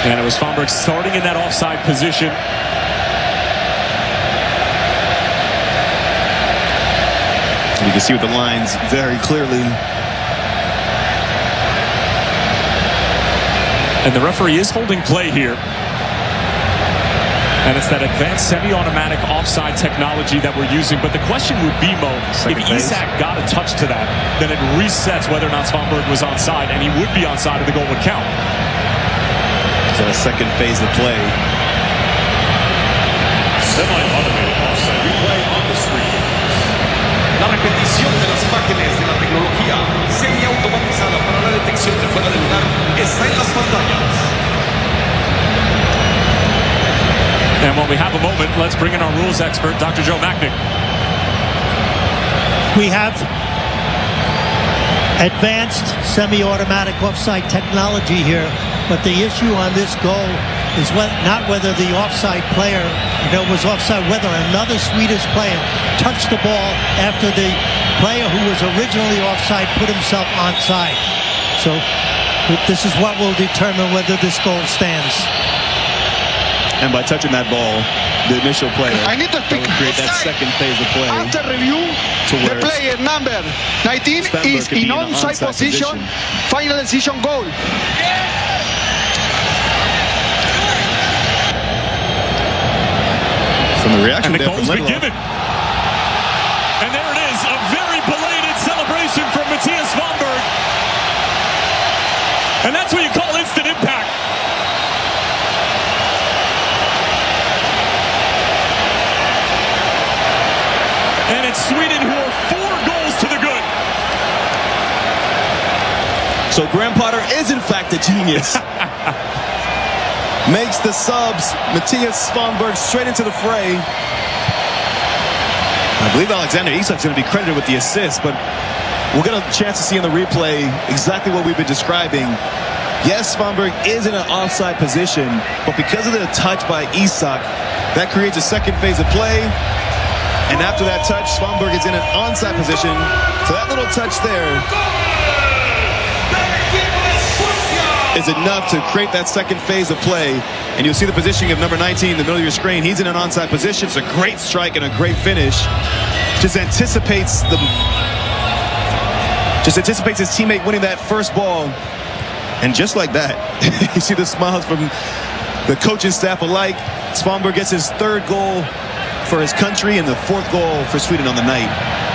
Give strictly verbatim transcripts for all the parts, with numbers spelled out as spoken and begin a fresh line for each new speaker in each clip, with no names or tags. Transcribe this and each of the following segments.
And it was Svanberg starting in that offside position.
You can see with the lines very clearly.
And the referee is holding play here. And it's that advanced semi-automatic offside technology that we're using. But the question would be, Mo,
Second
if
phase.
Isak got a touch to that, then it resets whether or not Svanberg was onside, and he would be onside if the goal would count.
So a second phase of play.
Semi-automated offside replay on the screen. La repetición de las imágenes de la tecnología semiautomatizada para la detección de fuera de lugar está en las pantallas.
And when we have a moment, let's bring in our rules expert, Doctor Joe Machnik.
We have advanced semi-automatic offside technology here, but the issue on this goal is what, not whether the offside player, you know, was offside, whether another Swedish player touched the ball after the player who was originally offside put himself onside. So this is what will determine whether this goal stands.
And by touching that ball, the initial player,
I need to
that would create that second phase of play.
After review, the player number nineteen is in onside position. position. Final decision goal.
From the reaction
And the
there
goal's
from
been given. And there it is, a very belated celebration from Mattias Svanberg. And that's what you call instant impact. And it's Sweden who are four goals to the good.
So Graham Potter is in fact a genius. Makes the subs. Mattias Svanberg straight into the fray. I believe Alexander Isak's going to be credited with the assist, but we'll get a chance to see in the replay exactly what we've been describing. Yes, Svanberg is in an offside position, but because of the touch by Isak, that creates a second phase of play. And after that touch, Svanberg is in an onside position. So that little touch there is enough to create that second phase of play. And you'll see the positioning of number nineteen in the middle of your screen. He's in an onside position. It's a great strike and a great finish. Just anticipates the just anticipates his teammate winning that first ball. And just like that, you see the smiles from the coaching staff alike. Svanberg gets his third goal for his country and the fourth goal for Sweden on the night.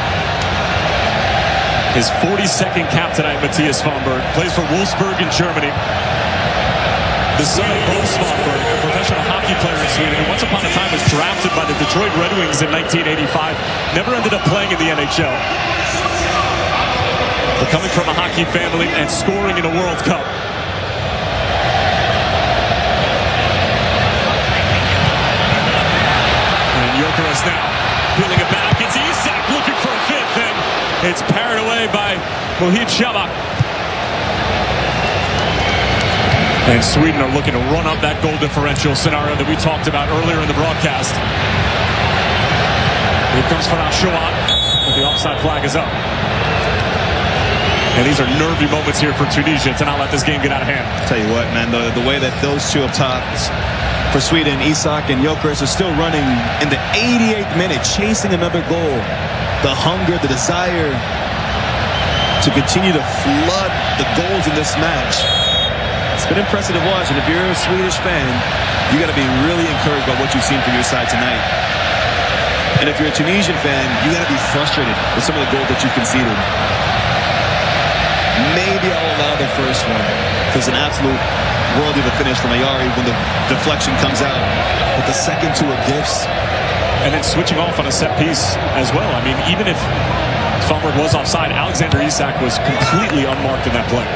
His forty-second cap tonight, Mattias Svanberg, plays for Wolfsburg in Germany. The son of Bo Svanberg, a professional hockey player in Sweden, who once upon a time was drafted by the Detroit Red Wings in nineteen eighty-five, never ended up playing in the N H L. But coming from a hockey family and scoring in a World Cup. And Gyökeres now peeling it back. It's Isak looking for a fifth, and it's parried away by Mohit Shabak. And Sweden are looking to run up that goal differential scenario that we talked about earlier in the broadcast. Here comes Farah Shawat, but the offside flag is up. And these are nervy moments here for Tunisia to not let this game get out of hand.
I'll tell you what, man, the, the way that those two up top for Sweden, Isak and Gyökeres, are still running in the eighty-eighth minute, chasing another goal. The hunger, the desire to continue to flood the goals in this match. It's been impressive to watch, and if you're a Swedish fan, you got to be really encouraged by what you've seen from your side tonight. And if you're a Tunisian fan, you got to be frustrated with some of the goals that you've conceded. Maybe I'll allow the first one. It's an absolute worldie of a finish from Ayari when the deflection comes out. But the second two are gifts.
And then switching off on a set piece as well. I mean, even if Svanberg was offside, Alexander Isak was completely unmarked in that play.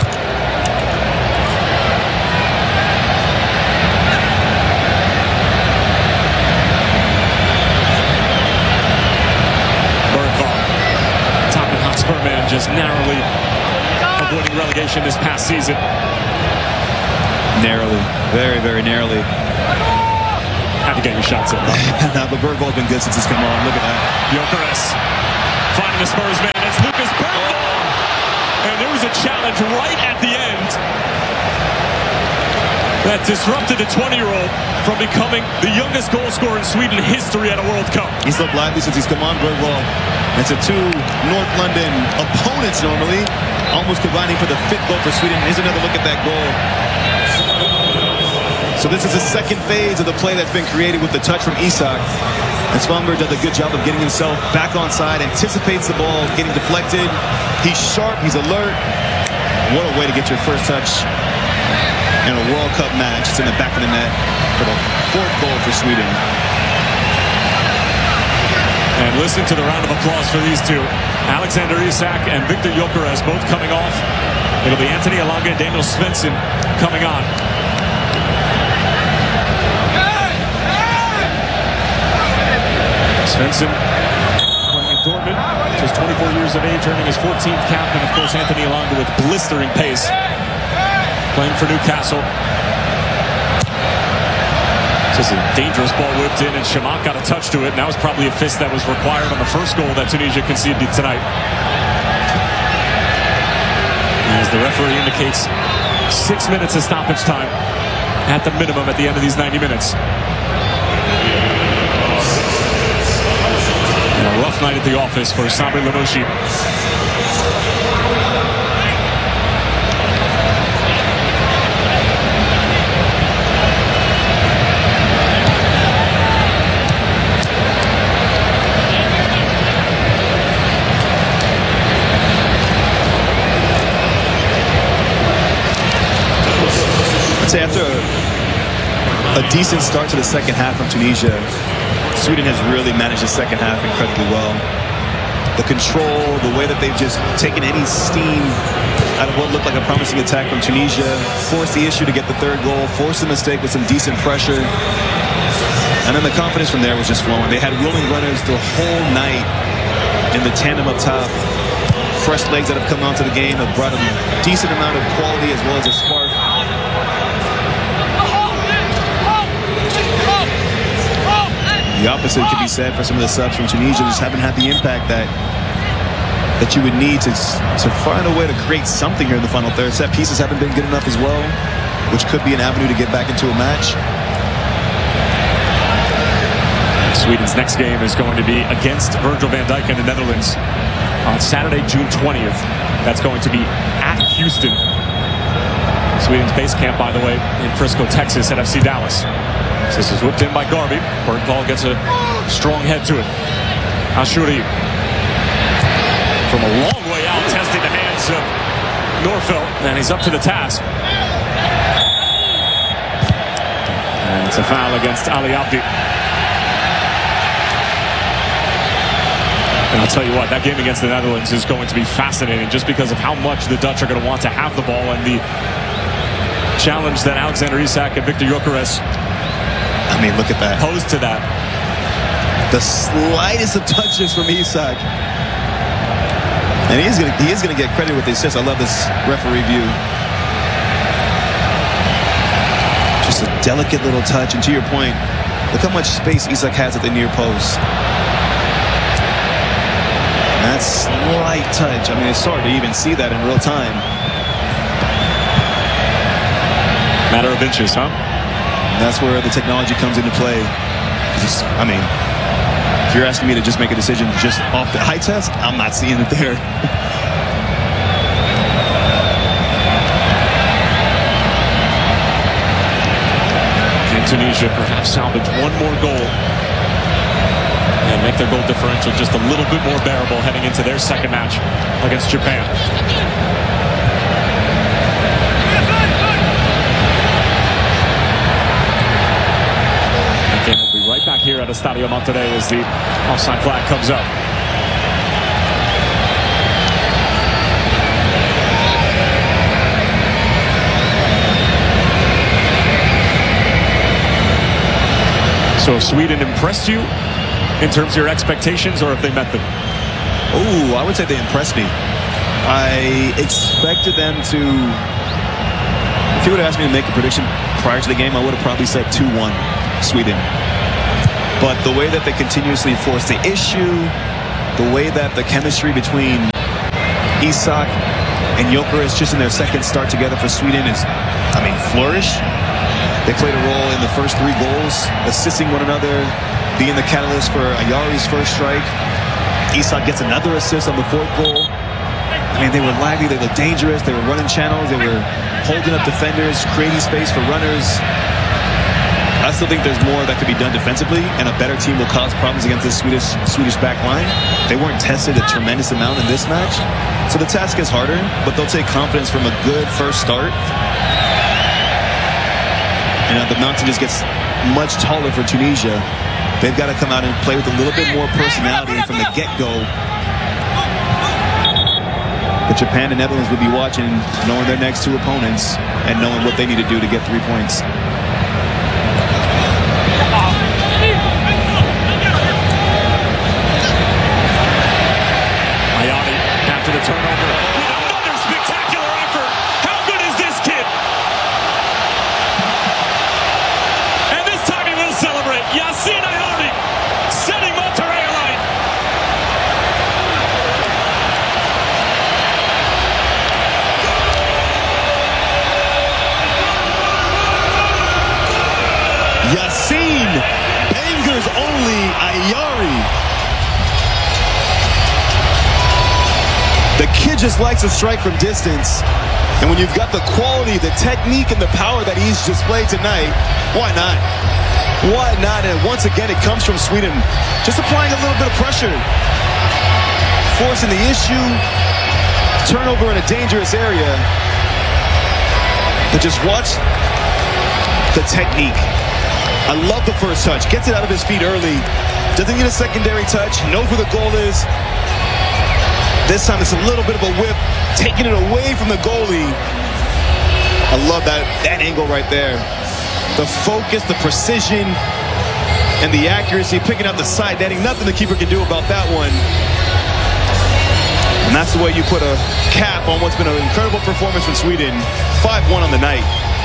Bergvall, Tottenham Hotspur man, just narrowly avoiding relegation this past season.
Narrowly. Very, very narrowly.
Had to get your shots in.
Now, but Bergvall's been good since he's come on. Look at that.
Gyökeres finding the Spurs man. It's Lucas Bergvall. Oh. And there was a challenge right at the end. that disrupted the twenty-year-old from becoming the youngest goal scorer in Sweden history at a World Cup.
He's looked lively since he's come on Bergvall. And to two North London opponents normally, almost combining for the fifth goal for Sweden. Here's another look at that goal. So this is the second phase of the play that's been created with the touch from Isak. And Svanberg does a good job of getting himself back on side, anticipates the ball, getting deflected. He's sharp, he's alert. What a way to get your first touch in a World Cup match. It's in the back of the net for the fourth goal for Sweden.
And listen to the round of applause for these two. Alexander Isak and Viktor Gyökeres both coming off. It'll be Anthony Elanga and Daniel Svensson coming on. Svensson playing at Dortmund, just twenty-four years of age, earning his fourteenth cap, and of course Anthony Elanga with blistering pace, playing for Newcastle. Just a dangerous ball whipped in, and Shamak got a touch to it, and that was probably a fist that was required on the first goal that Tunisia conceded tonight. As the referee indicates, six minutes of stoppage time at the minimum at the end of these ninety minutes. And a rough night at the office for Sabri Lamouchi.
I'd say after a, a decent start to the second half from Tunisia, Sweden has really managed the second half incredibly well. The control, the way that they've just taken any steam out of what looked like a promising attack from Tunisia, forced the issue to get the third goal, forced the mistake with some decent pressure. And then the confidence from there was just flowing. They had willing runners the whole night in the tandem up top. Fresh legs that have come onto the game have brought a decent amount of quality as well as a spark. The opposite can be said for some of the subs from Tunisia. Just haven't had the impact that that you would need to, to find a way to create something here in the final third. Set pieces haven't been good enough as well, which could be an avenue to get back into a match.
Sweden's next game is going to be against Virgil van Dijk in the Netherlands on Saturday, June twentieth. That's going to be at Houston. Sweden's base camp, by the way, in Frisco, Texas, at F C Dallas. This is whipped in by Garvey. Bergvall gets a strong head to it. Ashuri from a long way out, testing the hands of Norfelt, and he's up to the task. And it's a foul against Ali Abdi. And I'll tell you what, that game against the Netherlands is going to be fascinating just because of how much the Dutch are going to want to have the ball and the challenge that Alexander Isak and Viktor Gyökeres,
I mean, look at that.
posed to that.
The slightest of touches from Isak. And he is gonna he is gonna get credit with the assist. I love this referee view. Just a delicate little touch, and to your point, look how much space Isak has at the near post. And that slight touch, I mean, it's hard to even see that in real time.
Matter of inches, huh?
And that's where the technology comes into play. Just, I mean, if you're asking me to just make a decision just off the high test, I'm not seeing it there.
And Tunisia perhaps salvage one more goal and make their goal differential just a little bit more bearable heading into their second match against Japan. That game will be right back here at Estadio Monterrey as the offside flag comes up. So if Sweden impressed you in terms of your expectations, or if they met them?
Oh, I would say they impressed me. I expected them to... If you would have asked me to make a prediction prior to the game, I would have probably said two one Sweden. But the way that they continuously force the issue, the way that the chemistry between Isak and Gyökeres just in their second start together for Sweden is, I mean, flourished. They played a role in the first three goals, assisting one another, being the catalyst for Ayari's first strike. Isak gets another assist on the fourth goal. I mean, they were lively, they were dangerous, they were running channels, they were holding up defenders, creating space for runners. I still think there's more that could be done defensively, and a better team will cause problems against this Swedish Swedish back line. They weren't tested a tremendous amount in this match, so the task is harder, but they'll take confidence from a good first start. You know, the mountain just gets much taller for Tunisia. They've got to come out and play with a little bit more personality, and from the get-go, the Japan and Netherlands will be watching, knowing their next two opponents and knowing what they need to do to get three points.
Ayari after the turnover. Another spectacular effort. How good is this kid? And this time he will celebrate. Yassine Ayari setting Monterrey alight.
Yassine, Bangers only Ayari. The kid just likes to strike from distance. And when you've got the quality, the technique, and the power that he's displayed tonight, why not? Why not? And once again, it comes from Sweden. Just applying a little bit of pressure. Forcing the issue. Turnover in a dangerous area. But just watch the technique. I love the first touch. Gets it out of his feet early. Doesn't get a secondary touch. Knows where the goal is. This time it's a little bit of a whip, taking it away from the goalie. I love that, that angle right there. The focus, the precision, and the accuracy, picking out the side netting. Nothing the keeper can do about that one. And that's the way you put a cap on what's been an incredible performance from Sweden. five one on the night.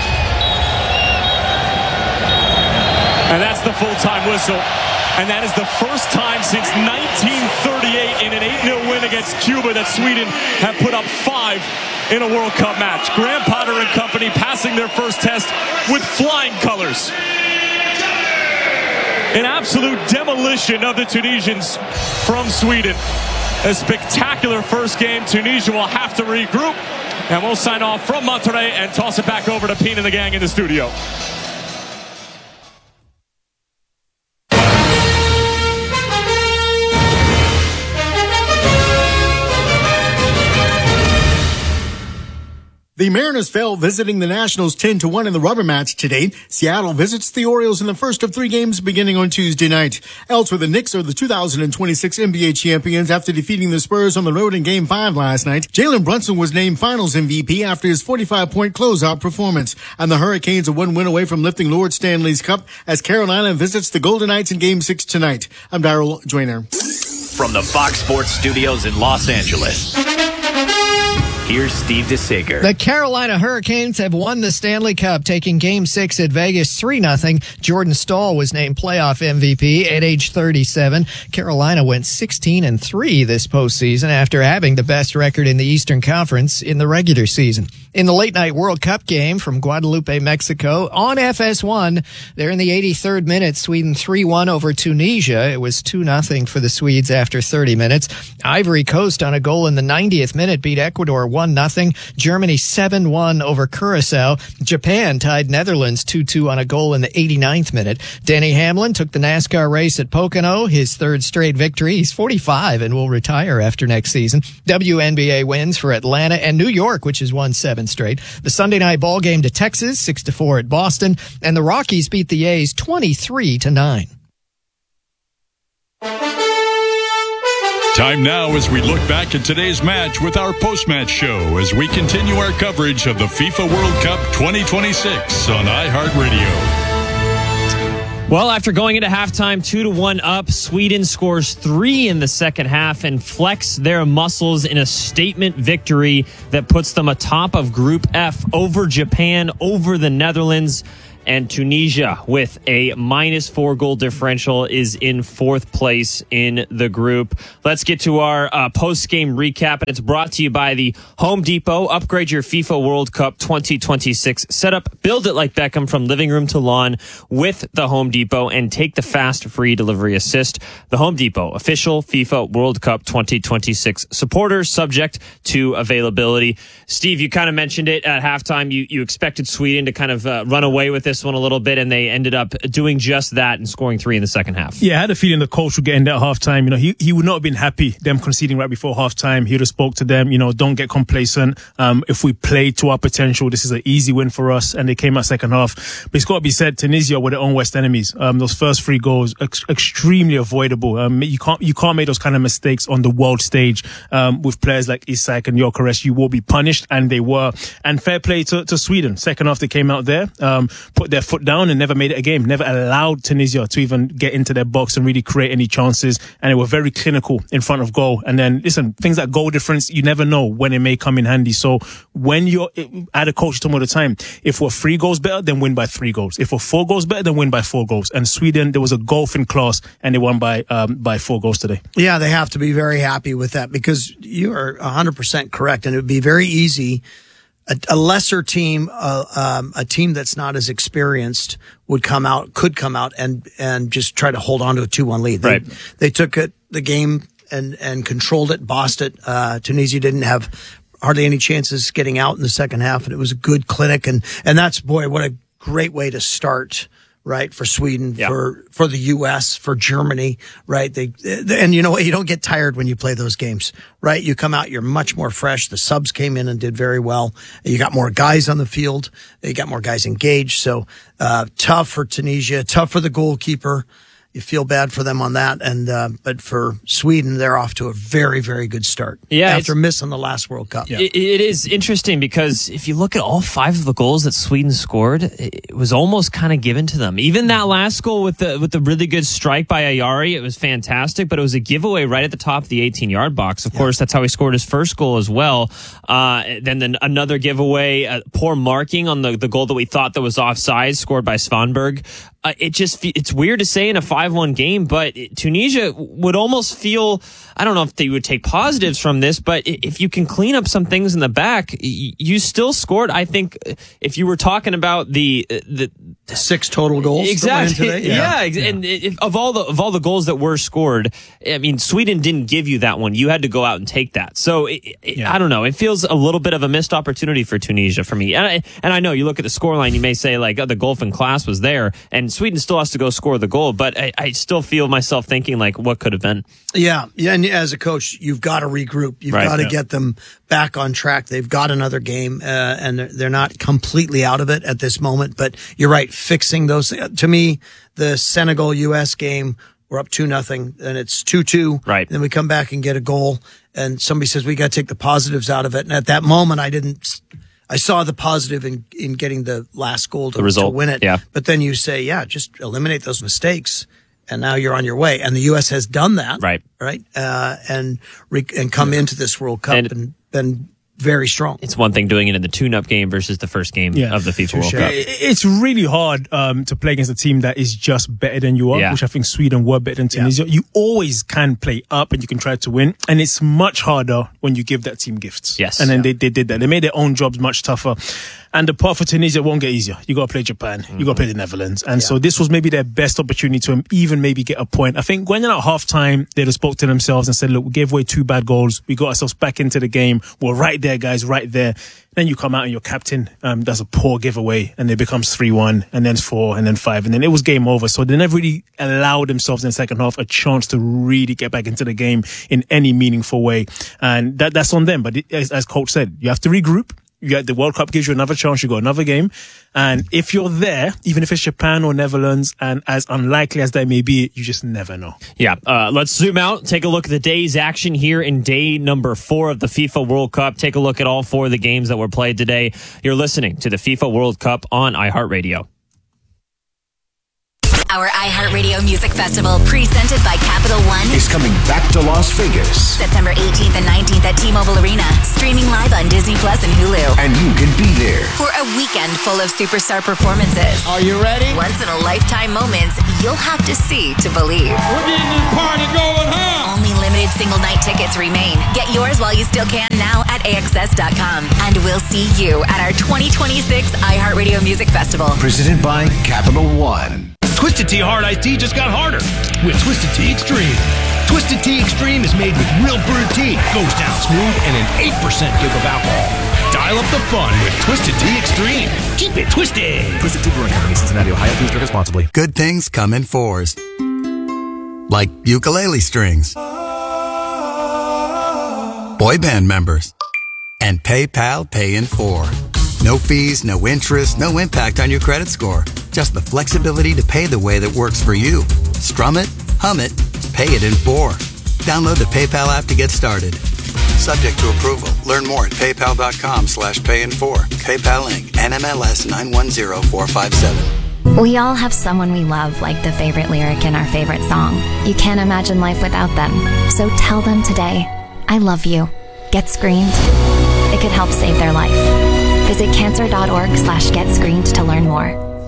And that's the full-time whistle. And that is the first time since nineteen thirty-eight in an eight nil win against Cuba that Sweden have put up five in a World Cup match. Graham Potter and company passing their first test with flying colors. An absolute demolition of the Tunisians from Sweden. A spectacular first game. Tunisia will have to regroup. And we'll sign off from Monterrey and toss it back over to Pete and the gang in the studio.
The Mariners fell visiting the Nationals ten to one in the rubber match today. Seattle visits the Orioles in the first of three games beginning on Tuesday night. Elsewhere, the Knicks are the two thousand twenty-six N B A champions after defeating the Spurs on the road in Game five last night. Jalen Brunson was named Finals M V P after his forty-five point closeout performance. And the Hurricanes are one win away from lifting Lord Stanley's Cup as Carolina visits the Golden Knights in Game six tonight. I'm Daryl Joyner.
From the Fox Sports Studios in Los Angeles, here's Steve DeSager.
The Carolina Hurricanes have won the Stanley Cup, taking Game six at Vegas three nothing. Jordan Staal was named playoff M V P at age thirty-seven. Carolina went sixteen and three this postseason after having the best record in the Eastern Conference in the regular season. In the late-night World Cup game from Guadalupe, Mexico, on F S one, there in the eighty-third minute, Sweden three one over Tunisia. It was two nothing for the Swedes after thirty minutes. Ivory Coast on a goal in the ninetieth minute beat Ecuador one nothing. Germany seven one over Curacao. Japan tied Netherlands two two on a goal in the eighty-ninth minute. Denny Hamlin took the NASCAR race at Pocono, his third straight victory. He's forty-five and will retire after next season. W N B A wins for Atlanta and New York, which has won seven straight. The Sunday night ball game to Texas, six to four at Boston, and the Rockies beat the A's twenty-three to nine.
Time now as we look back at today's match with our post-match show as we continue our coverage of the FIFA World Cup twenty twenty-six on iHeartRadio.
Well, after going into halftime two to one up, Sweden scores three in the second half and flex their muscles in a statement victory that puts them atop of Group F over Japan, over the Netherlands. And Tunisia, with a minus four goal differential, is in fourth place in the group. Let's get to our uh, post-game recap, and it's brought to you by the Home Depot. Upgrade your FIFA World Cup twenty twenty-six setup. Build it like Beckham from living room to lawn with the Home Depot, and take the fast free delivery assist. The Home Depot, official FIFA World Cup twenty twenty-six supporters, subject to availability. Steve, you kind of mentioned it at halftime. You, you expected Sweden to kind of uh, run away with this one a little bit, and they ended up doing just that and scoring three in the second half.
Yeah, I had a feeling the coach would get in there at halftime. You know, he, he would not have been happy them conceding right before halftime. He would have spoke to them, you know, don't get complacent. Um, if we play to our potential, this is an easy win for us. And they came out second half. But it's got to be said, Tunisia were their own worst enemies. Um, those first three goals, ex- extremely avoidable. Um, you can't, you can't make those kind of mistakes on the world stage, um, with players like Isak and Gyökeres. You will be punished, and they were. And fair play to, to Sweden. Second half, they came out there, um, put their foot down and never made it a game, never allowed Tunisia to even get into their box and really create any chances. And they were very clinical in front of goal. And then, listen, things like goal difference, you never know when it may come in handy. So when you're at a coach all the time, if we're three goals better, then win by three goals. If we're four goals better, then win by four goals. And Sweden, there was a golfing class, and they won by um, by four goals today.
Yeah, they have to be very happy with that, because you are one hundred percent correct. And it would be very easy. A, a lesser team, uh, um, a team that's not as experienced would come out, could come out and, and just try to hold on to a two one lead. They,
right.
they took it, the game and, and controlled it, bossed it. Uh, Tunisia didn't have hardly any chances getting out in the second half, and it was a good clinic. And, and that's, boy, what a great way to start. Right, for Sweden, yeah. for for the U S, for Germany, right? They, they and you know what? You don't get tired when you play those games, right? You come out, you're much more fresh. The subs came in and did very well. You got more guys on the field. You got more guys engaged. So uh tough for Tunisia, tough for the goalkeeper. You feel bad for them on that, and uh, but for Sweden, they're off to a very, very good start.
Yeah,
after missing the last World Cup.
Yeah. It, it is interesting, because if you look at all five of the goals that Sweden scored, it was almost kind of given to them. Even that last goal with the with the really good strike by Ayari, it was fantastic, but it was a giveaway right at the top of the eighteen-yard box. Of yeah. course, that's how he scored his first goal as well. Uh, then, then another giveaway, uh, poor marking on the the goal that we thought that was offside, scored by Svanberg. Uh, it just, it's weird to say in a five one game, but Tunisia would almost feel, I don't know if they would take positives from this, but if you can clean up some things in the back, you still scored. I think if you were talking about the, the,
six total goals.
Exactly.
Today?
Yeah. yeah. And if, of all the, of all the goals that were scored, I mean, Sweden didn't give you that one. You had to go out and take that. So it, it, yeah. I don't know. It feels a little bit of a missed opportunity for Tunisia for me. And I, and I know you look at the scoreline, you may say like, oh, the golfing class was there, and Sweden still has to go score the goal, but I, I still feel myself thinking like, what could have been?
Yeah, yeah. And as a coach, you've got to regroup. You've right, got to yeah. get them back on track. They've got another game, uh, and they're, they're not completely out of it at this moment. But you're right, fixing those. To me, the Senegal U S game, we're up two nothing, and it's two two.
Right.
Then we come back and get a goal, and somebody says we got to take the positives out of it. And at that moment, I didn't. I saw the positive in, in getting the last goal to,
the result,
to win it.
Yeah.
But then you say, yeah, just eliminate those mistakes, and now you're on your way. And the U S has done that.
Right.
Right. Uh, and, re- and come yeah. into this World Cup and, and been very strong.
It's one thing doing it in the tune-up game versus the first game yeah. of the FIFA World Cup.
It's really hard um, to play against a team that is just better than you are, yeah. which I think Sweden were better than Tunisia. Yeah. You always can play up and you can try to win, and it's much harder when you give that team gifts.
Yes.
And then
yeah.
they, they did that. They made their own jobs much tougher. And the part for Tunisia won't get easier. You got to play Japan. Mm-hmm. You got to play the Netherlands. And yeah. so this was maybe their best opportunity to even maybe get a point. I think going in at half time, they'd have spoke to themselves and said, look, we gave away two bad goals. We got ourselves back into the game. We're right there, guys, right there. Then you come out and your captain um, does a poor giveaway, and it becomes three one, and then four, and then five, and then it was game over. So they never really allowed themselves in the second half a chance to really get back into the game in any meaningful way. And that that's on them. But it, as, as coach said, you have to regroup. You get the World Cup gives you another chance. You got another game. And if you're there, even if it's Japan or Netherlands, and as unlikely as that may be, you just never know.
Yeah. Uh, let's zoom out. Take a look at the day's action here in day number four of the FIFA World Cup. Take a look at all four of the games that were played today. You're listening to the FIFA World Cup on iHeartRadio.
Our iHeartRadio Music Festival, presented by Capital One,
is coming back to Las Vegas.
September eighteenth and nineteenth at T-Mobile Arena, streaming live on Disney Plus and Hulu.
And you can be there
for a weekend full of superstar performances.
Are you ready?
Once in a lifetime moments you'll have to see to believe.
We're getting this party going, huh?
Only limited single night tickets remain. Get yours while you still can now at A X S dot com. And we'll see you at our twenty twenty-six iHeartRadio Music Festival.
Presented by Capital One.
Twisted Tea Hard Iced Tea just got harder with Twisted Tea Extreme. Twisted Tea Extreme is made with real brewed tea, goes down smooth, and an eight percent kick of alcohol. Dial up the fun with Twisted Tea Extreme. Keep it twisted.
Twisted Tea Brewing Company, Cincinnati, Ohio. Please drink responsibly.
Good things come in fours. Like ukulele strings. Boy band members. And PayPal Pay in four. No fees, no interest, no impact on your credit score. Just the flexibility to pay the way that works for you. Strum it, hum it, pay it in four. Download the PayPal app to get started. Subject to approval. Learn more at paypal.com slash pay in four. PayPal Incorporated. N M L S nine one zero four five seven.
We all have someone we love, like the favorite lyric in our favorite song. You can't imagine life without them. So tell them today, I love you. Get screened. It could help save their life. Visit cancer.org slash get screened to learn more.